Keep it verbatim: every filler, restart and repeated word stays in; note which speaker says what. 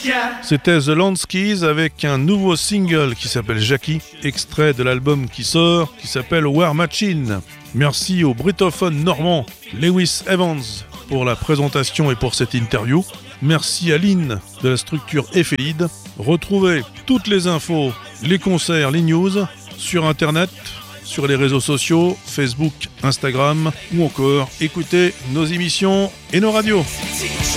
Speaker 1: C'était The Landskis avec un nouveau single qui s'appelle Jackie, extrait de l'album qui sort, qui s'appelle War Machine. Merci au brittophones normand Lewis Evans pour la présentation et pour cette interview. Merci à Lynn de la structure Ephelid. Retrouvez toutes les infos, les concerts, les news sur internet, sur les réseaux sociaux, Facebook, Instagram ou encore écoutez nos émissions et nos radios.